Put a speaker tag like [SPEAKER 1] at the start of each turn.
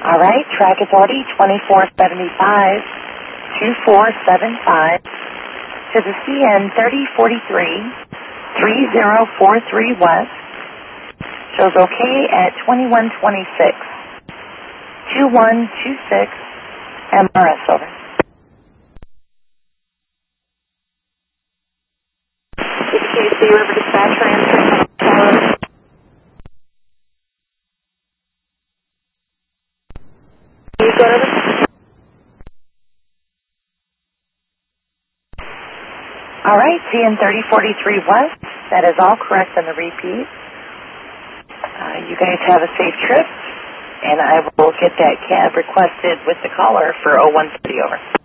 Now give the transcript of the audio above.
[SPEAKER 1] All right, track authority 2475-2475 to the CN 3043, 3043 West. Shows okay at 2126, 2126, MRS, over. KC River Dispatch, answering tower. You go to the... All right, CN 3043 West. That is all correct on the repeat. You guys have a safe trip, and I will get that cab requested with the caller for 0130, over.